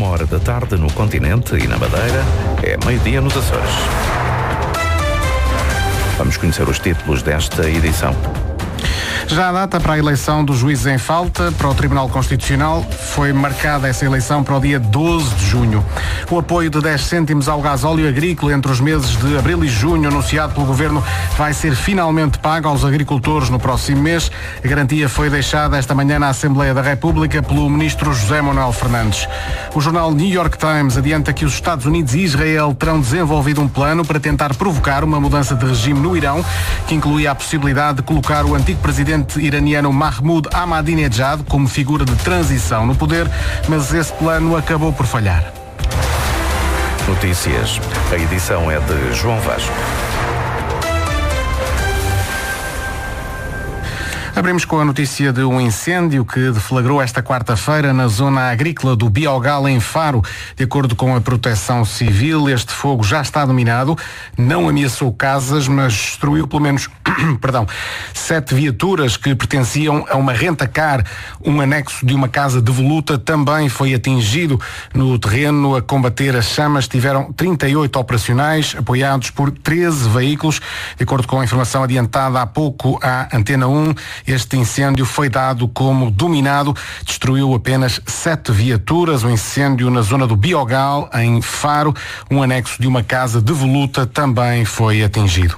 1h da tarde no continente e na Madeira, é meio-dia nos Açores. Vamos conhecer os títulos desta edição. Já a data para a eleição dos juízes em falta para o Tribunal Constitucional foi marcada essa eleição para o dia 12 de junho. O apoio de 10 cêntimos ao gasóleo agrícola entre os meses de abril e junho, anunciado pelo Governo, vai ser finalmente pago aos agricultores no próximo mês. A garantia foi deixada esta manhã na Assembleia da República pelo Ministro José Manuel Fernandes. O jornal New York Times adianta que os Estados Unidos e Israel terão desenvolvido um plano para tentar provocar uma mudança de regime no Irão, que incluía a possibilidade de colocar o antigo presidente iraniano Mahmoud Ahmadinejad como figura de transição no poder, mas esse plano acabou por falhar. Notícias. A edição é de João Vasco. Abrimos com a notícia de um incêndio que deflagrou esta quarta-feira na zona agrícola do Biogal, em Faro. De acordo com a Proteção Civil, este fogo já está dominado, não ameaçou casas, mas destruiu pelo menos 7 viaturas que pertenciam a uma renta-car. Um anexo de uma casa devoluta também foi atingido. No terreno a combater as chamas tiveram 38 operacionais, apoiados por 13 veículos. De acordo com a informação adiantada há pouco à Antena 1, este incêndio foi dado como dominado, destruiu apenas 7 viaturas. O incêndio na zona do Biogal, em Faro, um anexo de uma casa devoluta, também foi atingido.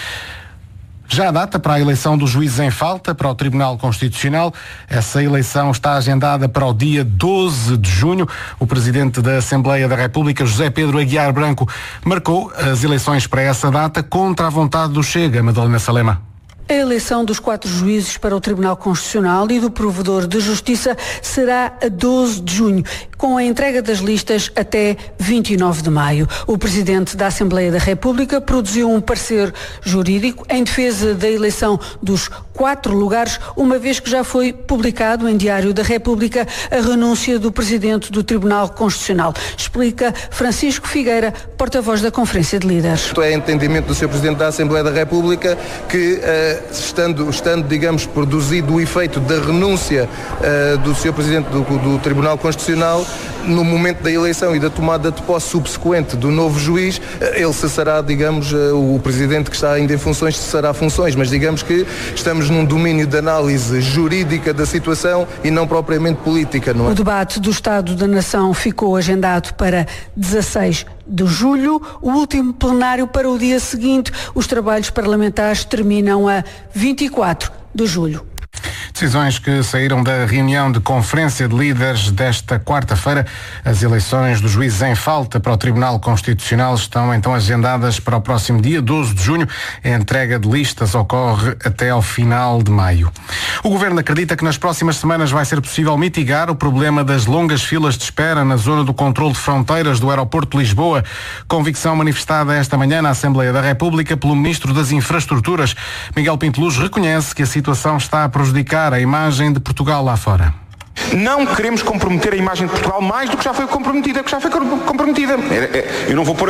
Já a data para a eleição dos juízes em falta para o Tribunal Constitucional. Essa eleição está agendada para o dia 12 de junho. O Presidente da Assembleia da República, José Pedro Aguiar Branco, marcou as eleições para essa data contra a vontade do Chega. Madalena Salema. A eleição dos 4 juízes para o Tribunal Constitucional e do Provedor de Justiça será a 12 de junho, com a entrega das listas até 29 de maio. O Presidente da Assembleia da República produziu um parecer jurídico em defesa da eleição dos 4 lugares, uma vez que já foi publicado em Diário da República a renúncia do Presidente do Tribunal Constitucional. Explica Francisco Figueira, porta-voz da Conferência de Líderes. É entendimento do Sr. Presidente da Assembleia da República que, estando, digamos, produzido o efeito da renúncia do Sr. Presidente do Tribunal Constitucional, no momento da eleição e da tomada de posse subsequente do novo juiz, ele cessará, digamos, o Presidente que está ainda em funções cessará funções, mas digamos que estamos num domínio de análise jurídica da situação e não propriamente política, não é? O debate do Estado da Nação ficou agendado para 16 de julho, o último plenário para o dia seguinte. Os trabalhos parlamentares terminam a 24 de julho. Decisões que saíram da reunião de Conferência de Líderes desta quarta-feira. As eleições dos juízes em falta para o Tribunal Constitucional estão então agendadas para o próximo dia 12 de junho. A entrega de listas ocorre até ao final de maio. O Governo acredita que nas próximas semanas vai ser possível mitigar o problema das longas filas de espera na zona do controle de fronteiras do aeroporto de Lisboa. Convicção manifestada esta manhã na Assembleia da República pelo Ministro das Infraestruturas. Miguel Pinto Luz reconhece que a situação está a prejudicar a imagem de Portugal lá fora. Não queremos comprometer a imagem de Portugal mais do que já foi comprometida, Eu não vou pôr